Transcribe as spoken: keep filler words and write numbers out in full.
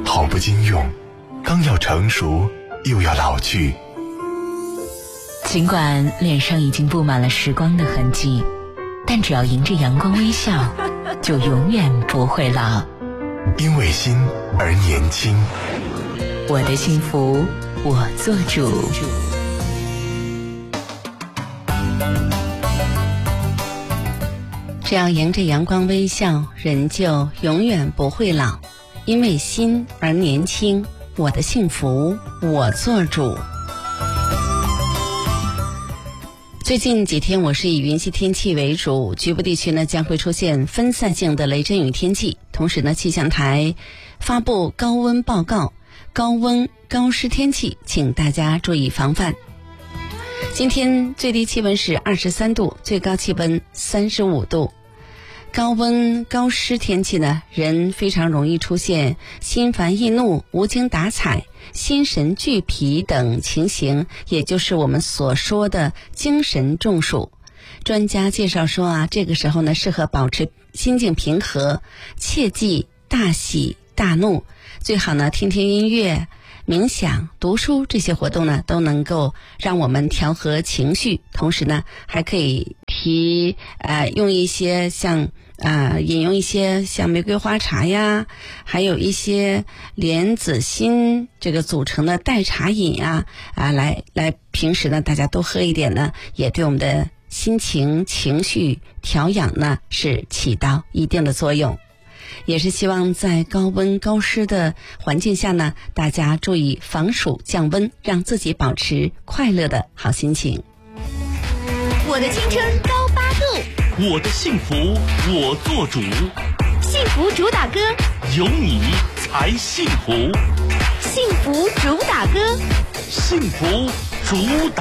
好不经用，刚要成熟又要老去。 尽管脸上已经布满了时光的痕迹，但只要迎着阳光微笑，就永远不会老。 因为心而年轻， 我的幸福我做主。 只要迎着阳光微笑，人就永远不会老。因为心而年轻，我的幸福我做主。最近几天我是以云系天气为主，局部地区呢将会出现分散性的雷阵雨天气，同时呢气象台发布高温报告，高温高湿天气，请大家注意防范。今天最低气温是二十三度，最高气温三十五度。高温高湿天气呢，人非常容易出现心烦易怒、无精打采、心神俱疲等情形，也就是我们所说的精神中暑。专家介绍说啊，这个时候呢适合保持心境平和，切忌大喜大怒，最好呢听听音乐、冥想、读书，这些活动呢都能够让我们调和情绪，同时呢还可以提呃用一些像呃饮用一些像玫瑰花茶呀，还有一些莲子心这个组成的代茶饮呀啊来来平时呢大家都喝一点呢，也对我们的心情情绪调养呢是起到一定的作用。也是希望在高温高湿的环境下呢，大家注意防暑降温，让自己保持快乐的好心情。 我的青春高八度， 我的幸福我做主， 幸福主打歌， 有你才幸福， 幸福主打歌， 幸福主打